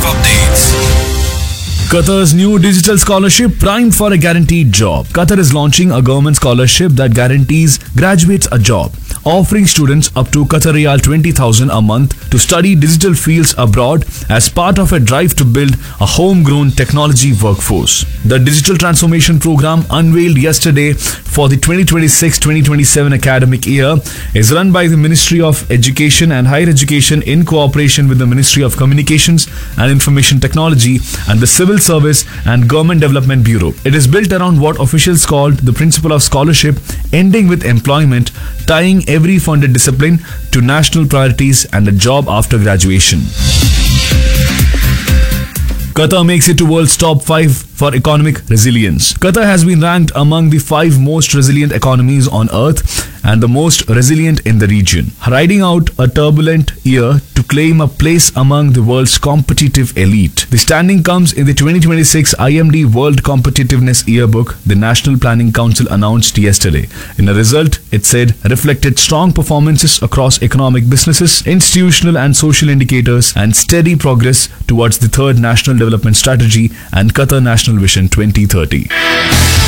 updates. Qatar's new digital scholarship primed for a guaranteed job. Qatar is launching a government scholarship that guarantees graduates a job, offering students up to Qatar Riyal 20,000 a month to study digital fields abroad as part of a drive to build a homegrown technology workforce. The digital transformation program unveiled yesterday for the 2026-2027 academic year is run by the Ministry of Education and Higher Education in cooperation with the Ministry of Communications and Information Technology and the Civil Service and Government Development Bureau. It is built around what officials called the principle of scholarship, ending with employment, tying every funded discipline to national priorities and a job after graduation. Qatar makes it to world's top 5 for economic resilience. Qatar has been ranked among the 5 most resilient economies on earth and the most resilient in the region, riding out a turbulent year to claim a place among the world's competitive elite. The standing comes in the 2026 IMD World Competitiveness Yearbook the National Planning Council announced yesterday. In a result, it said, reflected strong performances across economic businesses, institutional and social indicators, and steady progress towards the third National Development Strategy and Qatar National Vision 2030.